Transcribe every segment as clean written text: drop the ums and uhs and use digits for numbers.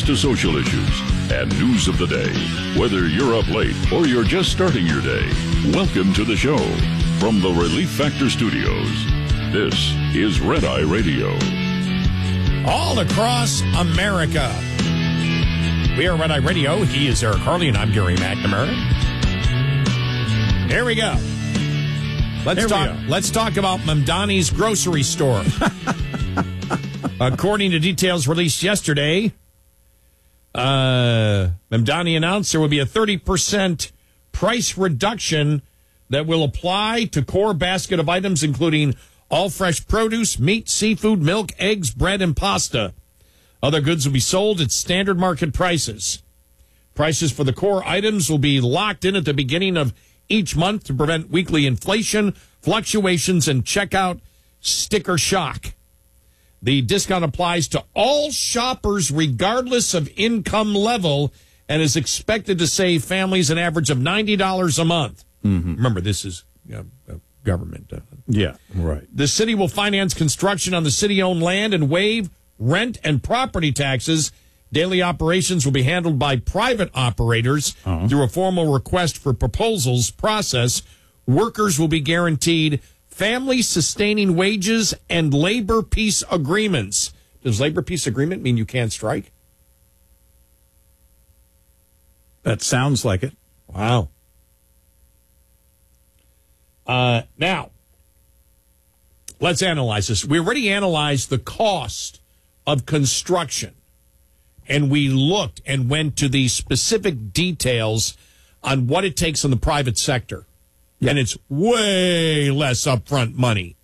to social issues and news of the day. Whether you're up late or you're just starting your day, welcome to the show. From the Relief Factor Studios, this is Red Eye Radio. All across America. We are Red Eye Radio. He is Eric Harley, and I'm Gary McNamara. Here we go. Let's talk about Mamdani's grocery store. According to details released yesterday, Mamdani announced there will be a 30% price reduction that will apply to core basket of items, including all fresh produce, meat, seafood, milk, eggs, bread, and pasta. Other goods will be sold at standard market prices. Prices for the core items will be locked in at the beginning of each month to prevent weekly inflation, fluctuations, and checkout sticker shock. The discount applies to all shoppers regardless of income level and is expected to save families an average of $90 a month. Mm-hmm. Remember, this is government. Yeah, right. The city will finance construction on the city-owned land and waive rent and property taxes. Daily operations will be handled by private operators through a formal request for proposals process. Workers will be guaranteed family-sustaining wages and labor peace agreements. Does labor peace agreement mean you can't strike? That sounds like it. Wow. Now, let's analyze this. We already analyzed the cost of construction, and we looked and went to the specific details on what it takes in the private sector. Yeah. And it's way less upfront money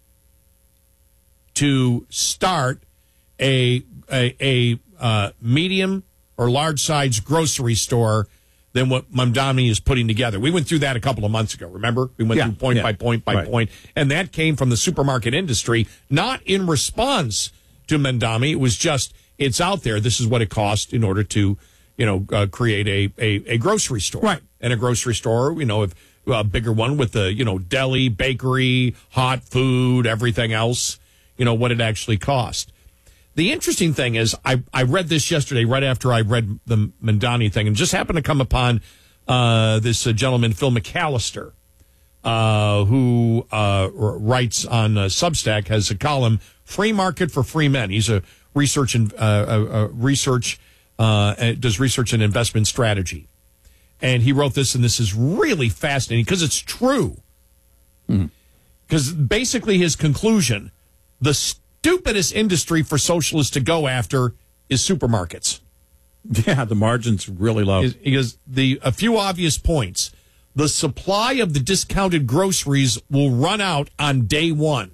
to start a medium or large size grocery store than what Mamdani is putting together. We went through that a couple of months ago, remember? We went through point by point by point. And that came from the supermarket industry, not in response to Mamdani. It was just, it's out there. This is what it cost in order to, create a grocery store. Right. And a grocery store, a bigger one with the, deli, bakery, hot food, everything else, what it actually cost. The interesting thing is, I read this yesterday right after I read the Mamdani thing, and just happened to come upon this gentleman, Phil McAllister, who writes on Substack, has a column, Free Market for Free Men. He's a does research and investment strategy. And he wrote this, and this is really fascinating because it's true. Because basically his conclusion, the stupidest industry for socialists to go after is supermarkets. Yeah, the margin's really low. Because a few obvious points. The supply of the discounted groceries will run out on day one.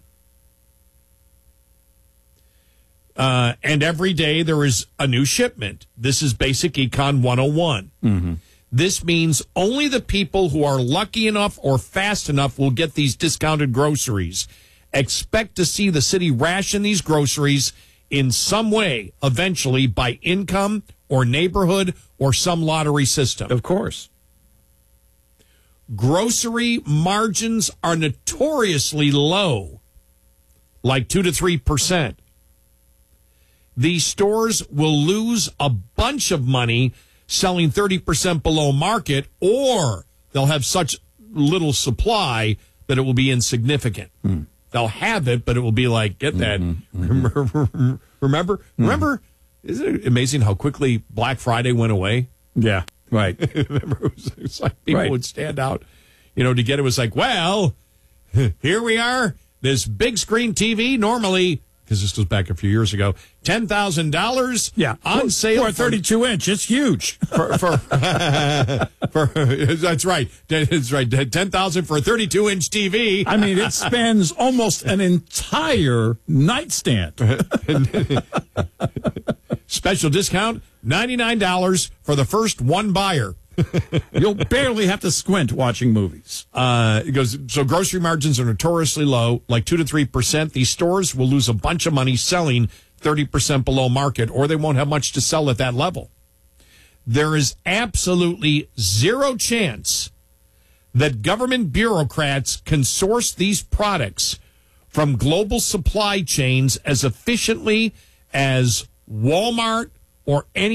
And every day there is a new shipment. This is basic econ 101. Mm-hmm. This means only the people who are lucky enough or fast enough will get these discounted groceries. Expect to see the city ration these groceries in some way, eventually, by income or neighborhood or some lottery system. Of course. Grocery margins are notoriously low, like 2 to 3%. These stores will lose a bunch of money selling 30% below market, or they'll have such little supply that it will be insignificant. They'll have it, but it will be like, get that. Remember? Isn't it amazing how quickly Black Friday went away? Yeah, right. Remember, it was like people would stand out, to get it. It was like, well, here we are, this big screen TV, normally, because this goes back a few years ago, $10,000 on sale for a 32-inch. It's huge. That's right. That's right. $10,000 for a 32-inch TV. I mean, it spans almost an entire nightstand. Special discount, $99 for the first one buyer. You'll barely have to squint watching movies. It goes, so grocery margins are notoriously low, like 2 to 3%. These stores will lose a bunch of money selling 30% below market, or they won't have much to sell at that level. There is absolutely zero chance that government bureaucrats can source these products from global supply chains as efficiently as Walmart or any